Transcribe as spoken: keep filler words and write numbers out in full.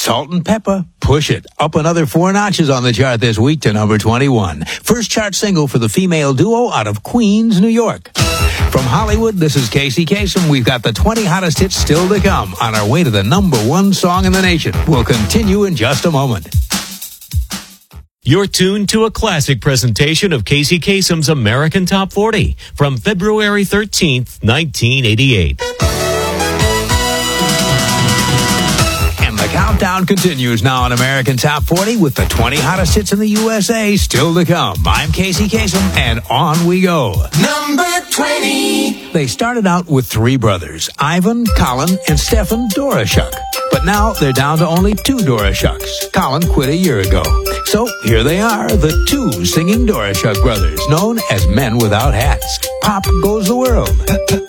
Salt and Pepper, Push It, up another four notches on the chart this week to number twenty-one. First chart single for the female duo out of Queens, New York. From Hollywood, this is Casey Kasem. We've got the twenty hottest hits still to come on our way to the number one song in the nation. We'll continue in just a moment. You're tuned to a classic presentation of Casey Kasem's American Top forty from February thirteenth, nineteen eighty-eight. And the countdown continues now on American Top forty with the twenty hottest hits in the U S A still to come. I'm Casey Kasem, and on we go. Number twenty. They started out with three brothers, Ivan, Colin, and Stefan Doroshock. But now they're down to only two Doroshocks. Colin quit a year ago. So here they are, the two singing Doroshock brothers, known as Men Without Hats. Pop Goes the World.